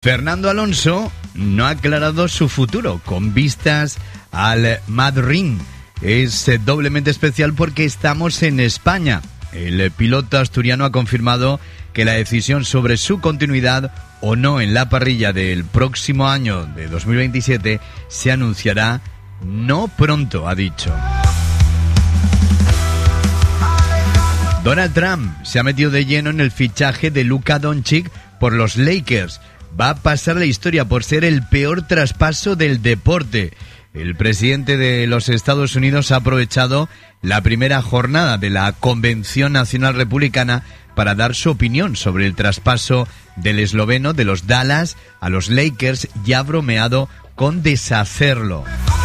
Fernando Alonso no ha aclarado su futuro con vistas al Madrid. Es doblemente especial porque estamos en España. El piloto asturiano ha confirmado que la decisión sobre su continuidad o no en la parrilla del próximo año de 2027 se anunciará no pronto, ha dicho. Donald Trump se ha metido de lleno en el fichaje de Luka Doncic por los Lakers. Va a pasar la historia por ser el peor traspaso del deporte. El presidente de los Estados Unidos ha aprovechado la primera jornada de la Convención Nacional Republicana para dar su opinión sobre el traspaso del esloveno de los Dallas a los Lakers y ha bromeado con deshacerlo.